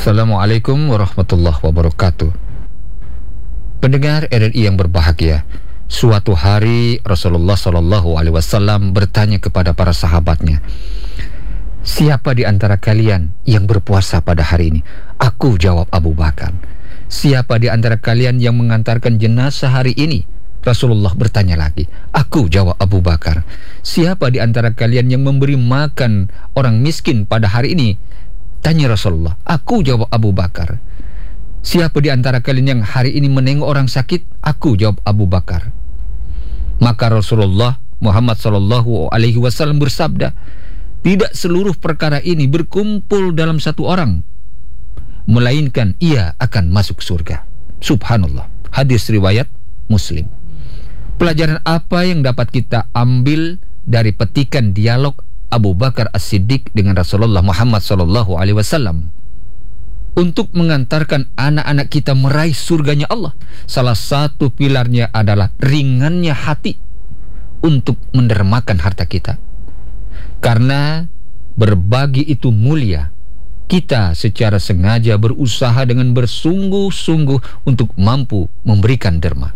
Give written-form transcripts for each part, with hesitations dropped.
Assalamualaikum warahmatullahi wabarakatuh. Pendengar RRI yang berbahagia, suatu hari Rasulullah SAW bertanya kepada para sahabatnya, "Siapa di antara kalian yang berpuasa pada hari ini?" "Aku," jawab Abu Bakar. "Siapa di antara kalian yang mengantarkan jenazah hari ini?" Rasulullah bertanya lagi. "Aku," jawab Abu Bakar. "Siapa di antara kalian yang memberi makan orang miskin pada hari ini?" Tanya Rasulullah. "Aku," jawab Abu Bakar. "Siapa di antara kalian yang hari ini menengok orang sakit?" "Aku," jawab Abu Bakar. Maka Rasulullah Muhammad SAW bersabda, "Tidak seluruh perkara ini berkumpul dalam satu orang, melainkan ia akan masuk surga." Subhanallah. Hadis riwayat Muslim. Pelajaran apa yang dapat kita ambil dari petikan dialog Abu Bakar As-Siddiq dengan Rasulullah Muhammad SAW untuk mengantarkan anak-anak kita meraih surganya Allah? Salah satu pilarnya adalah ringannya hati untuk mendermakan harta kita. Karena berbagi itu mulia, kita secara sengaja berusaha dengan bersungguh-sungguh untuk mampu memberikan derma.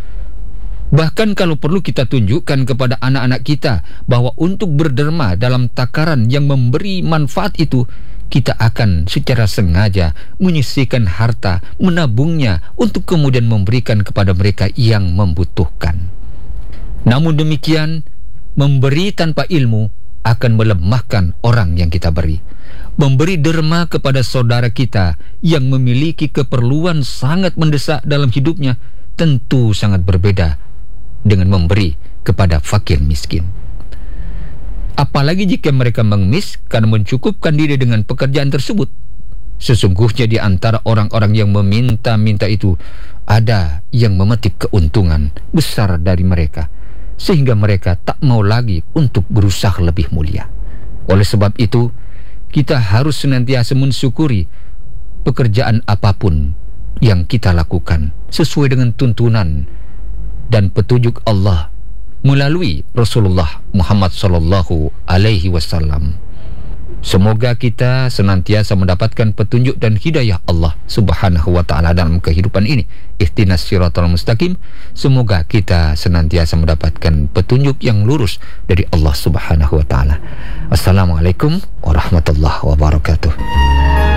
Bahkan kalau perlu kita tunjukkan kepada anak-anak kita bahwa untuk berderma dalam takaran yang memberi manfaat itu, kita akan secara sengaja menyisihkan harta, menabungnya untuk kemudian memberikan kepada mereka yang membutuhkan. Namun demikian, memberi tanpa ilmu akan melemahkan orang yang kita beri. Memberi derma kepada saudara kita yang memiliki keperluan sangat mendesak dalam hidupnya tentu sangat berbeda dengan memberi kepada fakir miskin. Apalagi jika mereka mengemis karena mencukupkan diri dengan pekerjaan tersebut. Sesungguhnya di antara orang-orang yang meminta-minta itu ada yang memetik keuntungan besar dari mereka, sehingga mereka tak mau lagi untuk berusaha lebih mulia. Oleh sebab itu, kita harus senantiasa mensyukuri pekerjaan apapun yang kita lakukan sesuai dengan tuntunan dan petunjuk Allah melalui Rasulullah Muhammad SAW. Semoga kita senantiasa mendapatkan petunjuk dan hidayah Allah Subhanahu wa ta'ala dalam kehidupan ini. Ihdinas siratal mustaqim. Semoga kita senantiasa mendapatkan petunjuk yang lurus dari Allah Subhanahu wa ta'ala. Assalamualaikum warahmatullahi wabarakatuh.